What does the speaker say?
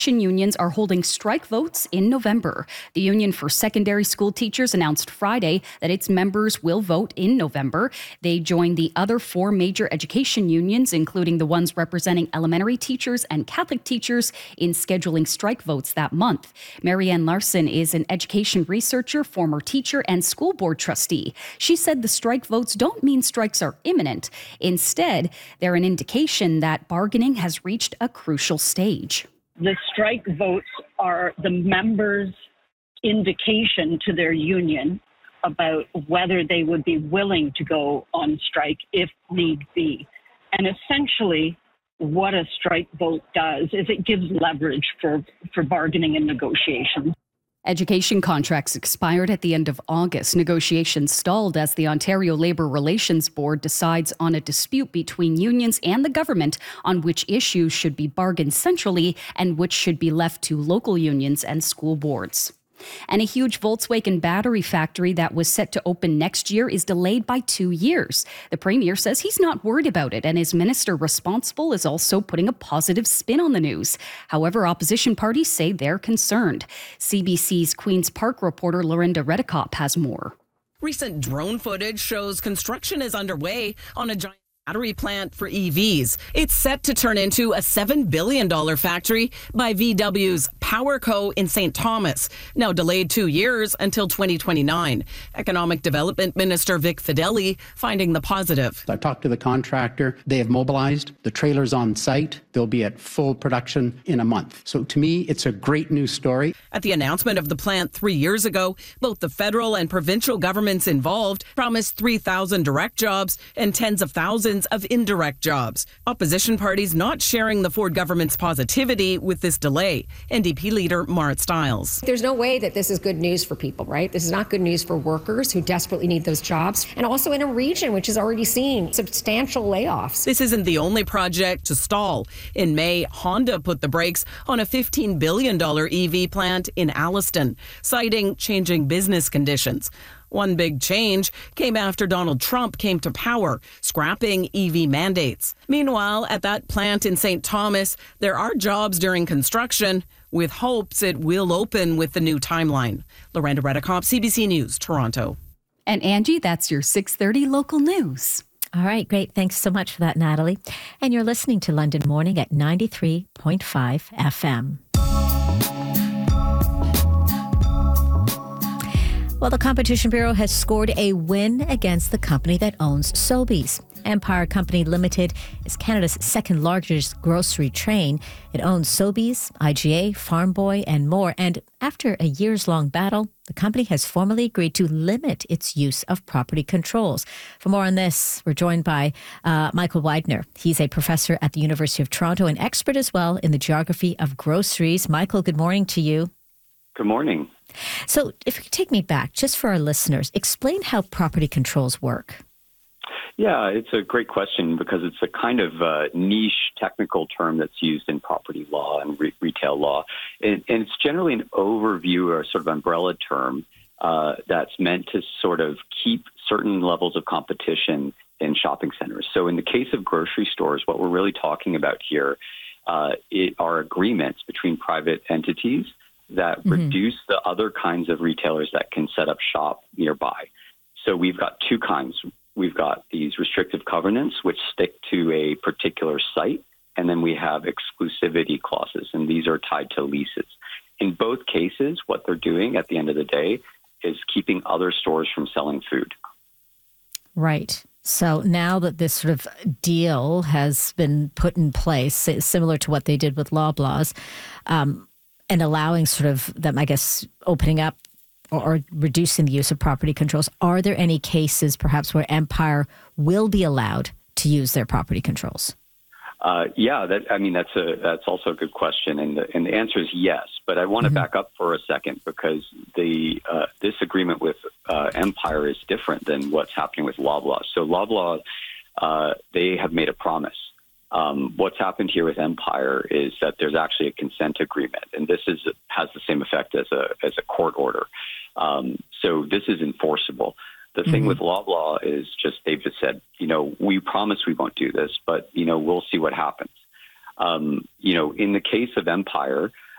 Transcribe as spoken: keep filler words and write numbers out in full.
Unions are holding strike votes in November. The Union for Secondary School Teachers announced Friday that its members will vote in November. They join the other four major education unions, including the ones representing elementary teachers and Catholic teachers, in scheduling strike votes that month. Marianne Larson is an education researcher, former teacher, and school board trustee. She said the strike votes don't mean strikes are imminent. Instead, they're an indication that bargaining has reached a crucial stage. The strike votes are the members' indication to their union about whether they would be willing to go on strike if need be. And essentially, what a strike vote does is it gives leverage for, for bargaining and negotiations. Education contracts expired at the end of August. Negotiations stalled as the Ontario Labour Relations Board decides on a dispute between unions and the government on which issues should be bargained centrally and which should be left to local unions and school boards. And a huge Volkswagen battery factory that was set to open next year is delayed by two years. The Premier says he's not worried about it, and his minister responsible is also putting a positive spin on the news. However, opposition parties say they're concerned. C B C's Queen's Park reporter Lorinda Redekop has more. Recent drone footage shows construction is underway on a giant battery plant for E Vs. It's set to turn into a seven billion dollars factory by V W's PowerCo in Saint Thomas, now delayed two years until twenty twenty-nine. Economic Development Minister Vic Fedeli finding the positive. I talked to the contractor. They have mobilized. The trailer's on site. They'll be at full production in a month. So to me, it's a great news story. At the announcement of the plant three years ago, both the federal and provincial governments involved promised three thousand direct jobs and tens of thousands of indirect jobs. Opposition parties not sharing the Ford government's positivity with this delay. N D P leader Marit Stiles. There's no way that this is good news for people, right? This is not good news for workers who desperately need those jobs, and also in a region which has already seen substantial layoffs. This isn't the only project to stall. In May, Honda put the brakes on a fifteen billion dollars E V plant in Alliston, citing changing business conditions. One big change came after Donald Trump came to power, scrapping E V mandates. Meanwhile, at that plant in Saint Thomas, there are jobs during construction, with hopes it will open with the new timeline. Lorinda Redekop, C B C News, Toronto. And Angie, that's your six thirty local news. All right, great. Thanks so much for that, Natalie. And you're listening to London Morning at ninety-three point five F M. Well, the Competition Bureau has scored a win against the company that owns Sobeys. Empire Company Limited is Canada's second largest grocery chain. It owns Sobeys, I G A, Farm Boy, and more. And after a years-long battle, the company has formally agreed to limit its use of property controls. For more on this, we're joined by uh, Michael Widener. He's a professor at the University of Toronto, an expert as well in the geography of groceries. Michael, good morning to you. Good morning. So if you could take me back, just for our listeners, explain how property controls work. Yeah, it's a great question because it's a kind of uh, niche technical term that's used in property law and re- retail law. And, and it's generally an overview or sort of umbrella term uh, that's meant to sort of keep certain levels of competition in shopping centers. So in the case of grocery stores, what we're really talking about here uh, it, are agreements between private entities that mm-hmm. reduce the other kinds of retailers that can set up shop nearby. So we've got two kinds. We've got these restrictive covenants, which stick to a particular site, and then we have exclusivity clauses, and these are tied to leases. In both cases, what they're doing at the end of the day is keeping other stores from selling food. Right. So now that this sort of deal has been put in place, similar to what they did with Loblaws, um, and allowing sort of them, I guess, opening up or, or reducing the use of property controls, are there any cases perhaps where Empire will be allowed to use their property controls? Uh, yeah, that, I mean, that's a that's also a good question, and the, and the answer is yes. But I want to mm-hmm. back up for a second because the uh, this agreement with uh, Empire is different than what's happening with Loblaw. So Loblaw, uh, they have made a promise. Um, what's happened here with Empire is that there's actually a consent agreement, and this is has the same effect as a as a court order. Um, so this is enforceable. The mm-hmm. thing with Loblaw is just they've just said, you know, we promise we won't do this, but, you know, we'll see what happens. Um, you know, in the case of Empire,